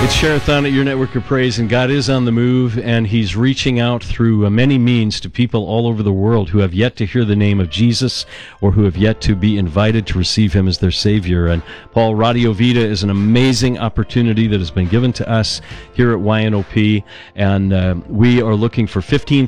It's Share-a-thon at your network of praise, and God is on the move, and He's reaching out through many means to people all over the world who have yet to hear the name of Jesus or who have yet to be invited to receive Him as their Savior. And Paul, Radio Vita is an amazing opportunity that has been given to us here at YNOP, and we are looking for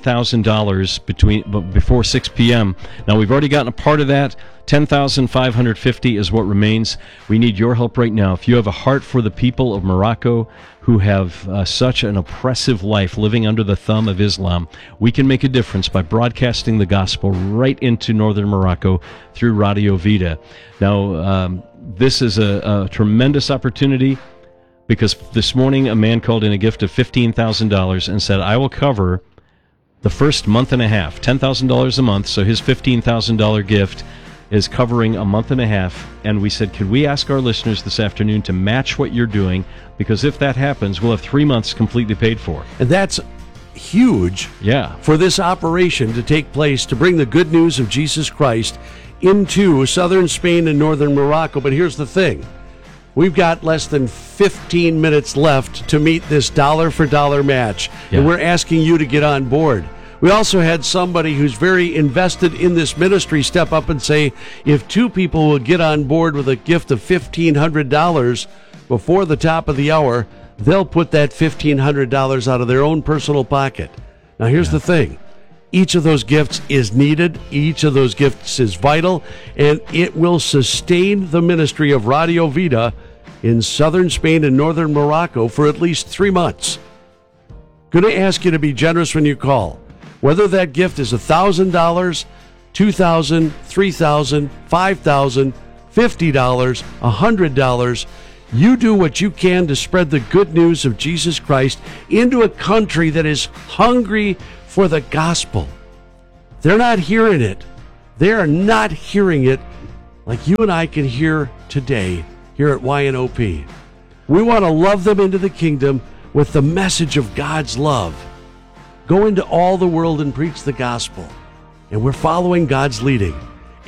$15,000 before 6 p.m. Now, we've already gotten a part of that. $10,550 is what remains. We need your help right now. If you have a heart for the people of Morocco who have such an oppressive life living under the thumb of Islam, we can make a difference by broadcasting the gospel right into northern Morocco through Radio Vita. Now, this is a tremendous opportunity, because this morning a man called in a gift of $15,000 and said, I will cover the first month and a half, $10,000 a month, so his $15,000 gift is covering a month and a half. And we said, could we ask our listeners this afternoon to match what you're doing? Because if that happens, we'll have 3 months completely paid for. And that's huge for this operation to take place, to bring the good news of Jesus Christ into southern Spain and northern Morocco. But here's the thing. We've got less than 15 minutes left to meet this dollar-for-dollar match. Yeah. And we're asking you to get on board. We also had somebody who's very invested in this ministry step up and say, if two people will get on board with a gift of $1,500 before the top of the hour, they'll put that $1,500 out of their own personal pocket. Now, here's the thing. Each of those gifts is needed. Each of those gifts is vital, and it will sustain the ministry of Radio Vita in southern Spain and northern Morocco for at least 3 months. Going to ask you to be generous when you call. Whether that gift is $1,000, $2,000, $3,000, $5,000, $50, $100, you do what you can to spread the good news of Jesus Christ into a country that is hungry for the gospel. They're not hearing it. They are not hearing it like you and I can hear today here at YNOP. We want to love them into the kingdom with the message of God's love. Go into all the world and preach the gospel. And we're following God's leading.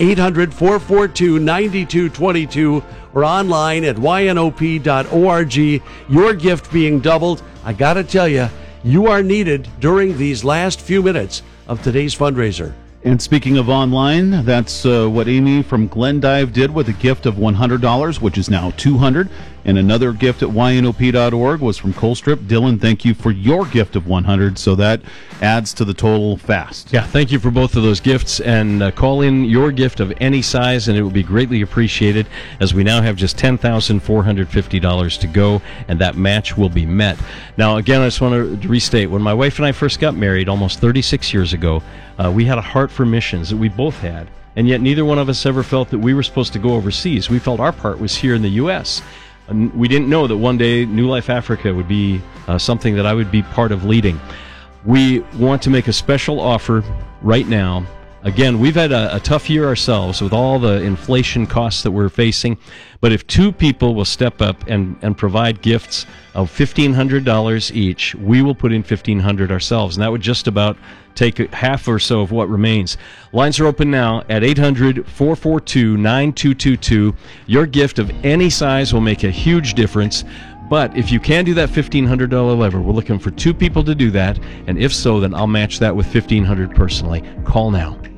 800-442-9222 or online at ynop.org. Your gift being doubled. I got to tell you, you are needed during these last few minutes of today's fundraiser. And speaking of online, that's what Amy from Glendive did with a gift of $100, which is now $200. And another gift at ynop.org was from Colstrip. Dylan, thank you for your gift of $100. So that adds to the total fast. Yeah, thank you for both of those gifts. And call in your gift of any size, and it will be greatly appreciated, as we now have just $10,450 to go, and that match will be met. Now, again, I just want to restate, when my wife and I first got married almost 36 years ago, we had a heart for missions that we both had, and yet neither one of us ever felt that we were supposed to go overseas. We felt our part was here in the U.S., and we didn't know that one day New Life Africa would be something that I would be part of leading. We want to make a special offer right now. Again, we've had a tough year ourselves with all the inflation costs that we're facing, but if two people will step up and provide gifts of $1,500 each, we will put in $1,500 ourselves, and that would just about take half or so of what remains. Lines are open now at 800-442-9222. Your gift of any size will make a huge difference. But if you can do that $1,500 lever, we're looking for two people to do that, and if so, then I'll match that with $1,500 personally. Call now.